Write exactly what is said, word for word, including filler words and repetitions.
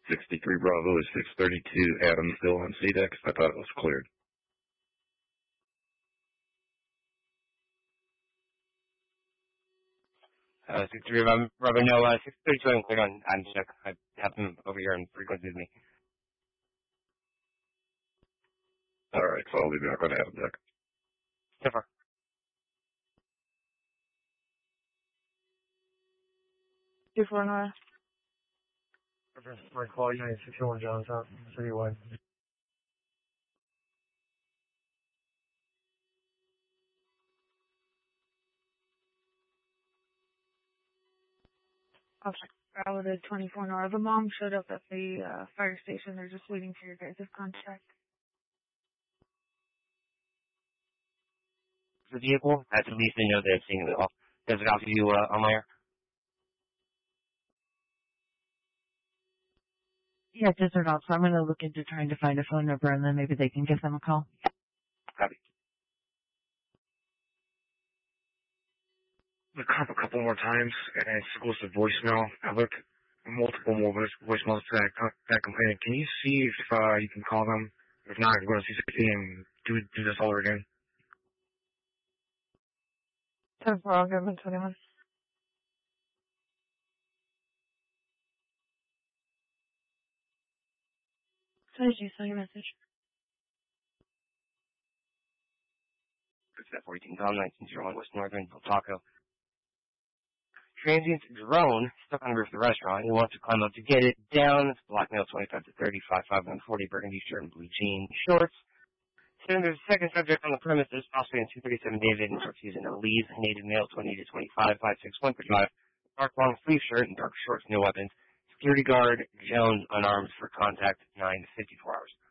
sixty-three Bravo is six thirty-two. Adam still on C deck. I thought it was cleared. Uh, sixty-three Bravo, no, uh, six thirty-two I'm cleared on Adam's deck. I have him over here in frequency with me. Alright, so I'll be back on Adam's deck. So far. two four Nora. My call, United sixty-one John's out, thirty-one. Officer Bravo to twenty-four Nora. The mom showed up at the uh, fire station. They're just waiting for your guys' contact. The vehicle, at least they know they're seeing it all. Does it offer you, uh, on my air? Yeah, Desert Ops. So I'm going to look into trying to find a phone number, and then maybe they can give them a call. Copy. The cop a couple more times, and it goes to voicemail. I look multiple more voice, voicemails to that, that complaint. Can you see if uh, you can call them? If not, go to C sixty and do, do this all over again. ten four, I'll give him twenty-one. So did you send your message? It's that fourteen Tom, nineteen oh one West Northern, Del Taco. Transient drone stuck on the roof of the restaurant. He wants to climb up to get it down. It's black male, twenty-five to thirty-five, five one forty, burgundy shirt and blue jean shorts. Then there's a second subject on the premises, possibly in two thirty-seven David, and starts using a lead, native male, twenty to twenty-five, five six one thirty-five, dark long sleeve shirt and dark shorts, no weapons. Security guard, Jones, unarmed for contact, nine to fifty-four hours.